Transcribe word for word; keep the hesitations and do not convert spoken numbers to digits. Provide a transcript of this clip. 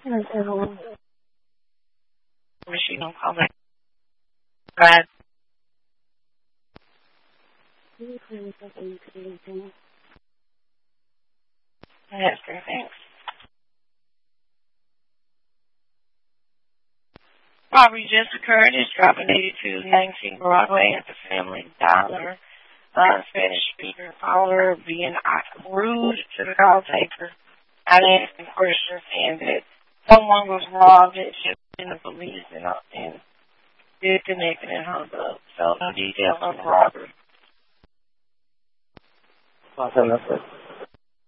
Machine on comment. Go ahead. Yes, sir, thanks. Robbery just occurred. It's dropping eighty-two nineteen Broadway at the Family Dollar. Uh, Spanish speaker caller being rude to the call taker. I asking questions saying that someone was robbed and shipped in the police and, uh, and disconnected and hung up. So no details on the robbery. Awesome, that's it.